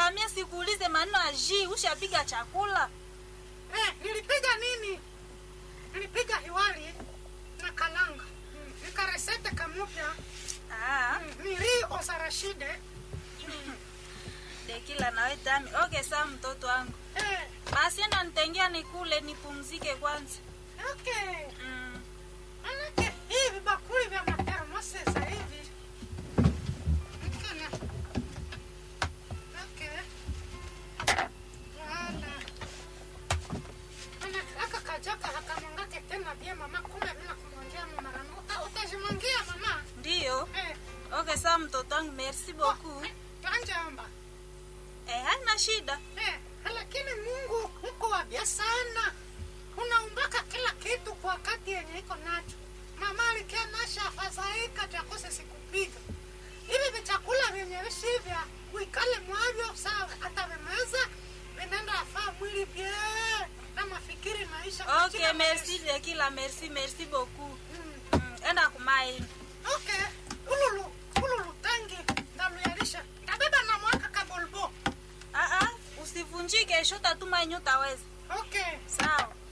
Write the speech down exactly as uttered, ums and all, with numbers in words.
Samia sikuulize maneno aji, ushapiga chakula? Eh, nilipiga nini? Nilipiga hiwali na kalanga. Mm. Nikaresete kamupya. Ah. Mm. Nili osarashide. Mm. Dekila nawe tami. Okay, sawa mtoto wangu. Eh. Basi enda nitengea nikule nipumzike kwanza. Okay. Mm. Manake hivi bakuli vya matermose za hivi. Mkana. Okay. Wala. Manake haka kajaka haka mangake tena bia mama kumbe bila kumwangia mama. Uta utajimwangia mama. Ndio. Eh. Okay, sawa mtoto wangu. Merci beaucoup. Tuanje amba. Eh, haina shida. Eh, lakini Mungu uko wabia sana. Unaumbaka kila kitu kwa wakati yenye iko nacho. Mama alikia nasha afadhaika takose sikupiga. Hivi vichakula vyenye vishivya uikale mwavyo sawa atavimeza vinaenda afaa mwili pia na mafikiri maisha. Okay, merci Dekila, merci, merci beaucoup. Mm. Mm, enda kumai. Okay, ululu, ululu tangi ndaluyalisha. Tabeba na mwaka kabolbo. Ah ah, usivunjike, shota tuma nyota weza. Okay. Sawa.